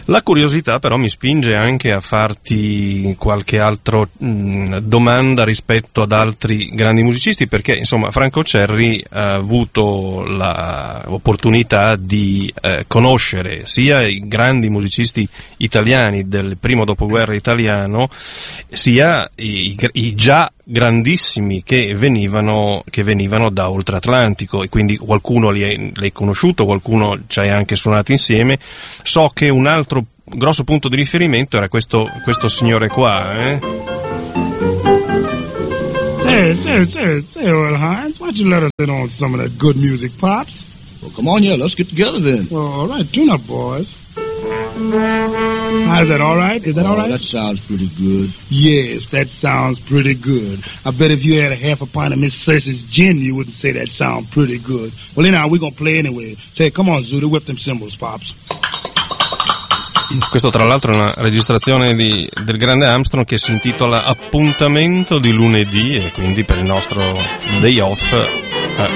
La curiosità però mi spinge anche a farti qualche altra domanda rispetto ad altri grandi musicisti, perché insomma Franco Cerri ha avuto l'opportunità di conoscere sia i grandi musicisti italiani del primo dopoguerra italiano, sia i già grandissimi che venivano da oltratlantico, e quindi qualcuno l'hai conosciuto, qualcuno ci hai anche suonato insieme. So che un altro grosso punto di riferimento era questo signore qua, Say, Earl Hines, why don't you let us in on some of that good music, Pops? Well, come on, yeah, let's get together then. Well, all right, tune up, boys. Is that all right? Is that all right? That sounds pretty good. Yes, that sounds pretty good. I bet if you had a half a pint of Miss Cersei's gin, you wouldn't say that sound pretty good. Well, anyhow, we're going to play anyway. Say, come on, Zooty, whip them cymbals, Pops. Questo tra l'altro è una registrazione del grande Armstrong che si intitola Appuntamento di lunedì, e quindi per il nostro day off